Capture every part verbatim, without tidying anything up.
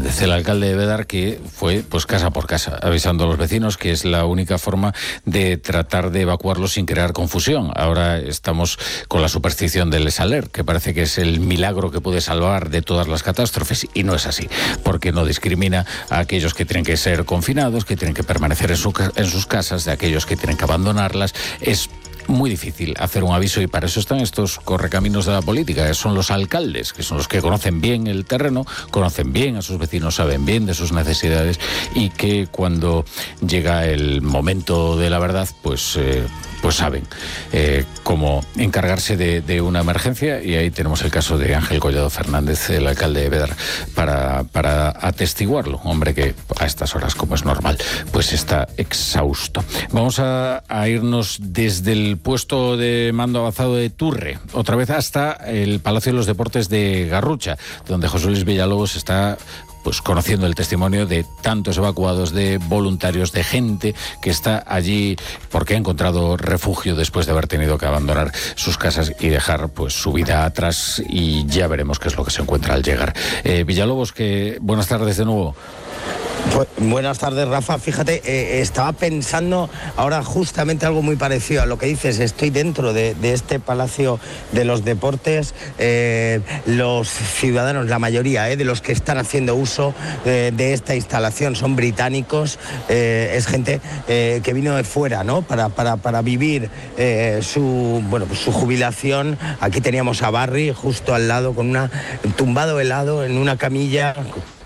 Fernández, el alcalde de Bédar, que fue pues casa por casa, avisando a los vecinos que es la única forma de tratar de evacuarlos sin crear confusión. Ahora estamos con la superstición del Saler, que parece que es el milagro que puede salvar de todas las catástrofes, y no es así, porque no discrimina a aquellos que tienen que ser confinados, que tienen que permanecer en, su, en sus casas, de aquellos que tienen que abandonarlas. Es muy difícil hacer un aviso, y para eso están estos correcaminos de la política, que son los alcaldes, que son los que conocen bien el terreno, conocen bien a sus vecinos, saben bien de sus necesidades, y que cuando llega el momento de la verdad, pues, eh, pues saben eh, cómo encargarse de, de una emergencia. Y ahí tenemos el caso de Ángel Collado Fernández, el alcalde de Bédar, para, para atestiguarlo. Hombre que a estas horas, como es normal, pues está exhausto. Vamos a, a irnos desde el puesto de mando avanzado de Turre, otra vez hasta el Palacio de los Deportes de Garrucha, donde José Luis Villalobos está pues conociendo el testimonio de tantos evacuados, de voluntarios, de gente que está allí porque ha encontrado refugio después de haber tenido que abandonar sus casas y dejar pues su vida atrás, y ya veremos qué es lo que se encuentra al llegar. Eh, Villalobos, que buenas tardes de nuevo. Pues, buenas tardes, Rafa. Fíjate, eh, estaba pensando ahora justamente algo muy parecido a lo que dices. Estoy dentro de, de este Palacio de los Deportes. Eh, los ciudadanos, la mayoría eh, de los que están haciendo uso eh, de esta instalación son británicos. Eh, es gente eh, que vino de fuera, ¿no? Para, para, para vivir eh, su, bueno, pues su jubilación. Aquí teníamos a Barry justo al lado, con una tumbado helado en una camilla.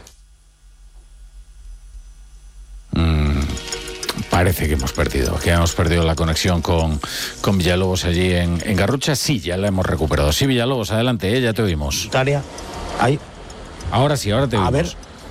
Parece que hemos perdido, que hemos perdido la conexión con, con Villalobos allí en, en Garrucha. Sí, ya la hemos recuperado. Sí, Villalobos, adelante, ¿eh? Ya te oímos. Tarea, ahí. Ahora sí, ahora te oímos. A ver.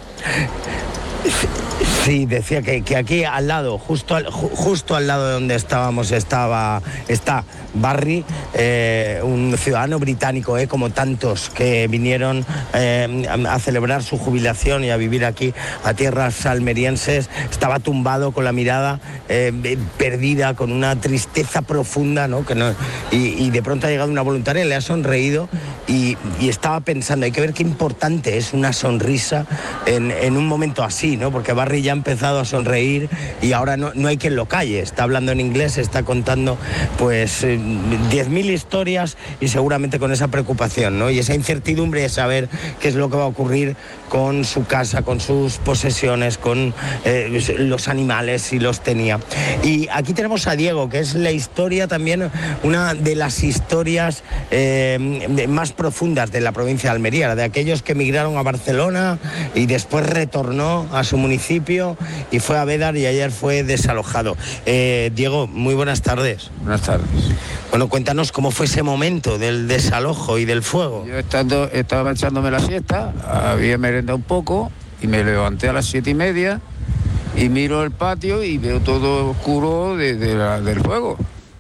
Sí, decía que, que aquí al lado, justo al, ju, justo al lado de donde estábamos, estaba, está Barry, eh, un ciudadano británico, eh, como tantos que vinieron eh, a celebrar su jubilación y a vivir aquí a tierras almerienses. Estaba tumbado con la mirada eh, perdida, con una tristeza profunda, ¿no? Que no y, y de pronto ha llegado una voluntaria, le ha sonreído y, y estaba pensando, hay que ver qué importante es una sonrisa en, en un momento así, ¿no? Porque Barry ya ha empezado a sonreír y ahora no, no hay quien lo calle. Está hablando en inglés, está contando pues eh, diez mil historias, y seguramente con esa preocupación, ¿no? Y esa incertidumbre de saber qué es lo que va a ocurrir con su casa, con sus posesiones, con eh, los animales, si los tenía. Y aquí tenemos a Diego, que es la historia también, una de las historias eh, más profundas de la provincia de Almería, de aquellos que emigraron a Barcelona y después retornó a su municipio y fue a Bédar, y ayer fue desalojado. Eh, Diego, muy buenas tardes. Buenas tardes. Bueno, cuéntanos cómo fue ese momento del desalojo y del fuego. Yo estando, estaba echándome la siesta, había merendado un poco y me levanté a las siete y media y miro el patio y veo todo oscuro de, de la, del fuego.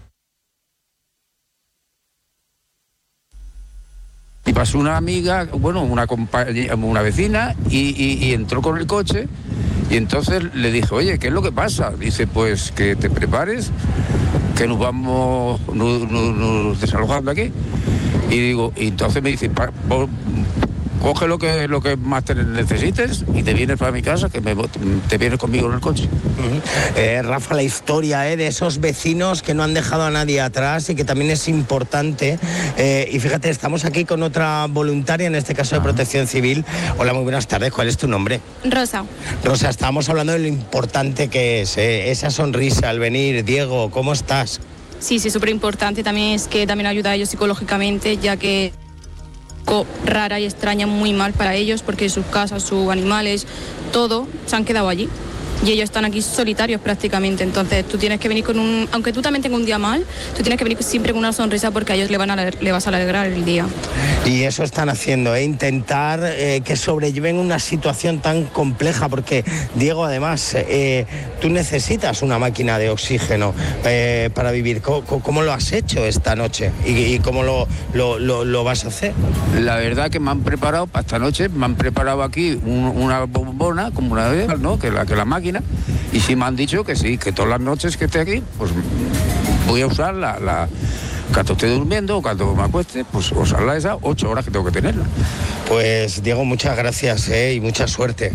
Y pasó una amiga, bueno, una compañera, una vecina, y, y, y entró con el coche, y entonces le dije, oye, ¿qué es lo que pasa? Dice, pues que te prepares, que nos vamos, nos, nos, nos desalojando aquí. Y digo, y entonces me dice, pa, po, coge lo que lo que más te necesites y te vienes para mi casa, que me, te vienes conmigo en el coche. Uh-huh. eh, Rafa, la historia eh, de esos vecinos que no han dejado a nadie atrás y que también es importante. Eh, y fíjate, estamos aquí con otra voluntaria, en este caso de Protección Civil. Hola, muy buenas tardes. ¿Cuál es tu nombre? Rosa. Rosa, estábamos hablando de lo importante que es eh, esa sonrisa al venir. Diego, ¿cómo estás? Sí, sí, súper importante también es que también ayuda a ellos psicológicamente, ya que rara y extraña, muy mal para ellos, porque sus casas, sus animales, todo se han quedado allí. Y ellos están aquí solitarios prácticamente, entonces tú tienes que venir con un, aunque tú también tengas un día mal, tú tienes que venir siempre con una sonrisa, porque a ellos le, van a, le vas a alegrar el día. Y eso están haciendo, ¿eh? Intentar eh, que sobrelleven una situación tan compleja, porque Diego, además, eh, tú necesitas una máquina de oxígeno eh, para vivir. ¿Cómo, ¿Cómo lo has hecho esta noche? ¿Y, y cómo lo, lo, lo, lo vas a hacer? La verdad que me han preparado para esta noche, me han preparado aquí un, una bombona, como una vez, ¿no? Que la, que la máquina. Y sí me han dicho que sí, que todas las noches que esté aquí, pues voy a usar la, la cuando esté durmiendo o cuando me acueste, pues usarla esas ocho horas que tengo que tenerla. Pues Diego, muchas gracias, ¿eh? Y mucha suerte.